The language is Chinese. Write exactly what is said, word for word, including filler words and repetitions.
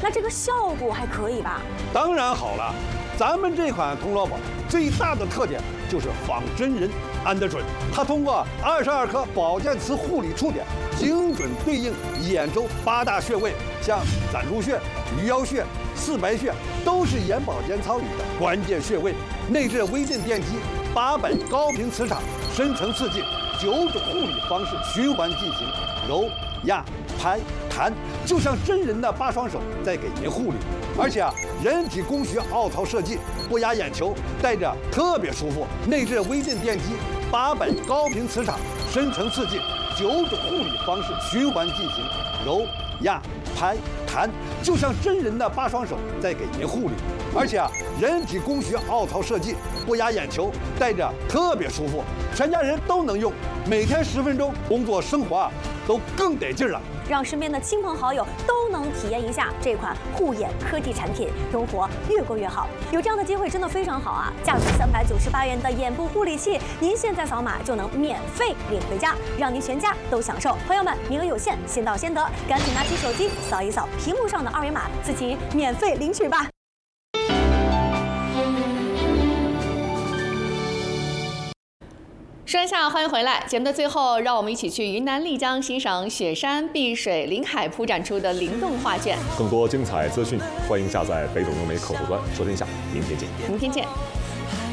那这个效果还可以吧？ 当然好了，咱们这款铜锣宝最大的特点就是仿真人安得准。它通过二十二颗保健瓷护理触点，精准对应眼周八大穴位，像攒竹穴、鱼腰穴、四白穴，都是眼保健操里的关键穴位。内置微震电机，八百高频磁场，深层刺激，九种护理方式循环进行，揉、压、拍、弹，就像真人的八双手在给您护理。而且啊，人体工学凹槽设计，不压眼球，戴着特别舒服。内置微震电机，八百高频磁场，深层刺激，九种护理方式循环进行，揉、压、拍、弹，就像真人的八双手在给您护理。而且啊，人体工学凹槽设计，不压眼球，戴着特别舒服，全家人都能用。每天十分钟，工作生活啊都更得劲儿了。 让身边的亲朋好友都能体验一下这款护眼科技产品，生活越过越好。有这样的机会真的非常好啊！价值三百九十八元的眼部护理器，您现在扫码就能免费领回家，让您全家都享受。朋友们，名额有限，先到先得，赶紧拿起手机扫一扫屏幕上的二维码，自行免费领取吧。说一下，欢迎回来。节目的最后，让我们一起去云南丽江欣赏雪山碧水、林海铺展出的灵动画卷。 更多精彩资讯，欢迎下载北斗融媒客户端收听一下。明天见。 明天见。